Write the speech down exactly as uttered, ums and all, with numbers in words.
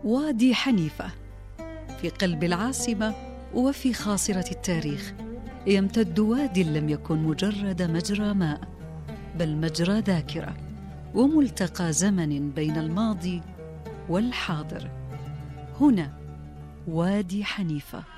وادي حنيفة في قلب العاصمة وفي خاصرة التاريخ، يمتد وادي لم يكن مجرد مجرى ماء، بل مجرى ذاكرة وملتقى زمن بين الماضي والحاضر. هنا وادي حنيفة.